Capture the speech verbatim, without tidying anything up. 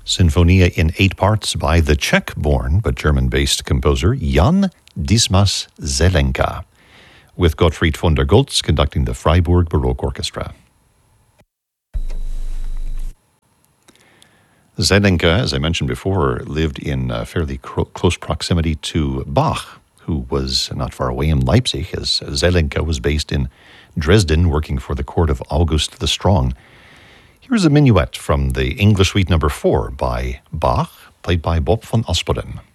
Sinfonia in eight parts by the Czech-born but German-based composer Jan Dismas Zelenka, with Gottfried von der Goltz conducting the Freiburg Baroque Orchestra. Zelenka, as I mentioned before, lived in uh, fairly cro- close proximity to Bach, who was not far away in Leipzig, as Zelenka was based in Dresden, working for the court of August the Strong. Here's a minuet from the English Suite number four by Bach, played by Bob van Asperen.